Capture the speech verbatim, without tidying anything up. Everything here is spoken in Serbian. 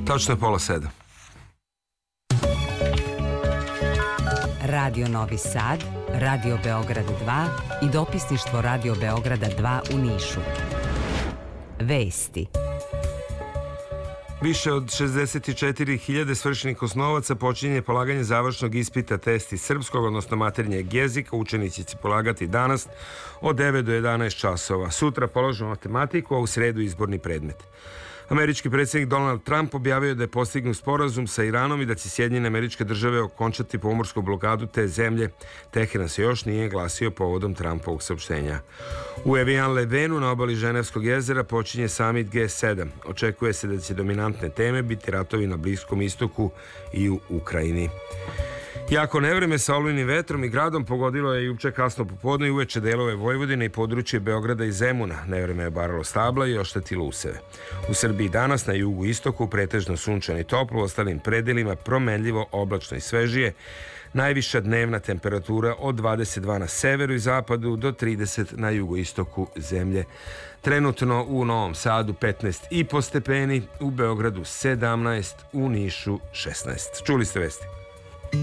Tačno je pola sedam. Radio Novi Sad, Radio Beograd dva i dopisništvo Radio Beograda dva u Nišu. Vesti. Više od šezdeset četiri hiljade svršenih osnovaca počinje polaganje završnog ispita testi srpskog, odnosno maternjeg jezika. Učenici će polagati danas od devet do jedanaest časova. Sutra polažu matematiku, a u sredu izborni predmet. Američki predsjednik Donald Trump objavio da je postignut sporazum sa Iranom i da će Sjedinjene Američke Države okončati pomorsku blokadu te zemlje. Teheran se još nije glasio povodom Trumpovog saopštenja. U Evian-le-Venu na obali Ženevskog jezera počinje samit G sedam. Očekuje se da će dominantne teme biti ratovi na Bliskom istoku i u Ukrajini. Jako nevreme sa olujnim vetrom i gradom pogodilo je juče kasno popodne i uveče delove Vojvodine i područje Beograda i Zemuna. Nevreme je obaralo stabla i oštetilo useve. U Srbiji danas na jugu istoku pretežno sunčano i toplo, u ostalim predelima promenljivo, oblačno i svežije. Najviša dnevna temperatura od dvadeset dva na severu i zapadu do trideset na jugoistoku zemlje. Trenutno u Novom Sadu petnaest i po stepeni, u Beogradu sedamnaest, u Nišu šesnaest. Čuli ste vesti.